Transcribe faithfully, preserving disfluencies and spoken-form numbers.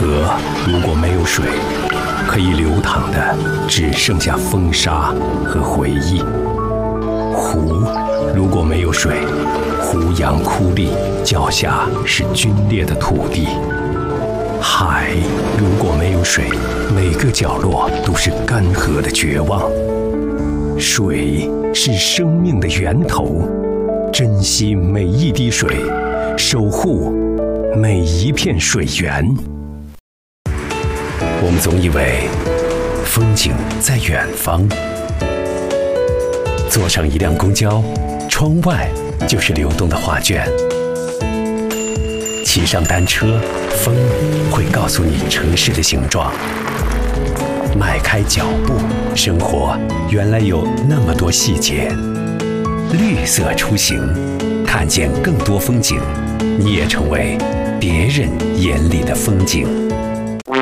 河如果没有水，可以流淌的只剩下风沙和回忆。湖如果没有水，湖洋枯立，脚下是皲裂的土地。海如果没有水，每个角落都是干涸的绝望。水是生命的源头，珍惜每一滴水，守护每一片水源。我们总以为风景在远方，坐上一辆公交，窗外就是流动的画卷。骑上单车，风会告诉你城市的形状。迈开脚步，生活原来有那么多细节。绿色出行，看见更多风景，你也成为别人眼里的风景。